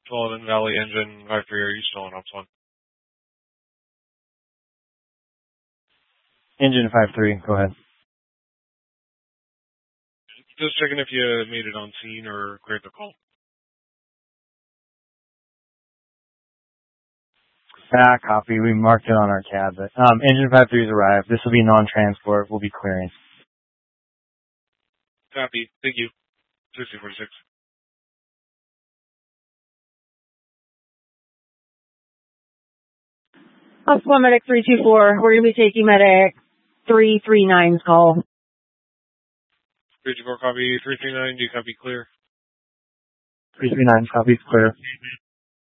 Sullivan Valley Engine 5-3, are you still on Ops 1? Engine 5-3, go ahead. Just checking if you made it on scene or cleared the call. Copy. We marked it on our tab, but Engine 5-3's arrived. This will be non-transport. We'll be clearing. Copy. Thank you. 6046. Ops 1 Medic 324. We're going to be taking Medic 339's call. 324 copy. 339, do you copy clear? 339 copies clear.